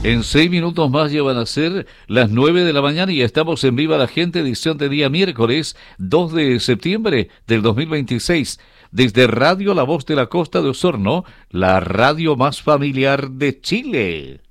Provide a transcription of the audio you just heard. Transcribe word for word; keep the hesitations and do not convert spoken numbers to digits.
En seis minutos más ya van a ser las nueve de la mañana y estamos en Viva la Gente, edición de día miércoles dos de septiembre del dos mil veintiséis. Desde Radio La Voz de la Costa de Osorno, la radio más familiar de Chile.